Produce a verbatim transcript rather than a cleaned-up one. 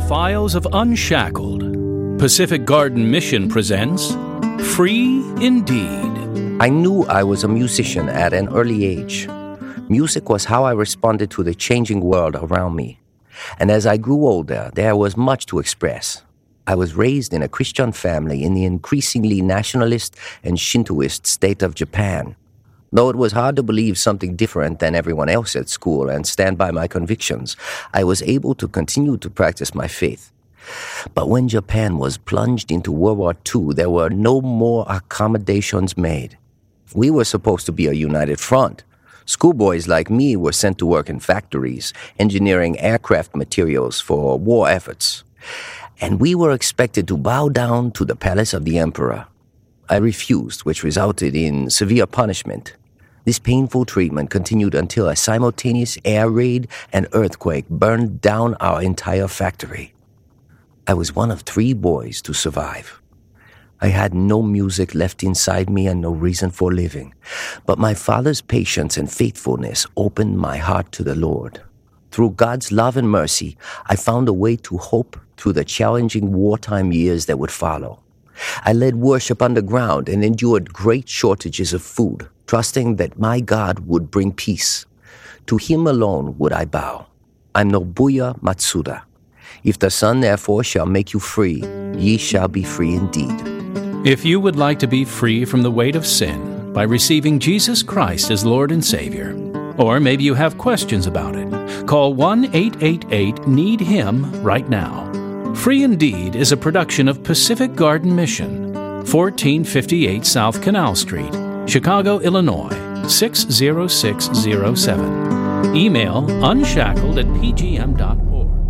Files of Unshackled, Pacific Garden Mission presents Free Indeed. I knew I was a musician at an early age. Music was how I responded to the changing world around me. And as I grew older, there was much to express. I was raised in a Christian family in the increasingly nationalist and Shintoist state of Japan. Though it was hard to believe something different than everyone else at school and stand by my convictions, I was able to continue to practice my faith. But when Japan was plunged into World War Two, there were no more accommodations made. We were supposed to be a united front. Schoolboys like me were sent to work in factories, engineering aircraft materials for war efforts. And we were expected to bow down to the palace of the emperor. I refused, which resulted in severe punishment. This painful treatment continued until a simultaneous air raid and earthquake burned down our entire factory. I was one of three boys to survive. I had no music left inside me and no reason for living. But my father's patience and faithfulness opened my heart to the Lord. Through God's love and mercy, I found a way to hope through the challenging wartime years that would follow. I led worship underground and endured great shortages of food, trusting that my God would bring peace. To him alone would I bow. I'm Nobuya Matsuda. If the Son therefore shall make you free, ye shall be free indeed. If you would like to be free from the weight of sin by receiving Jesus Christ as Lord and Savior, or maybe you have questions about it, call one eight eight eight need him right now. Free Indeed is a production of Pacific Garden Mission, fourteen fifty-eight South Canal Street, Chicago, Illinois, six zero six zero seven. Email unshackled at p g m dot org.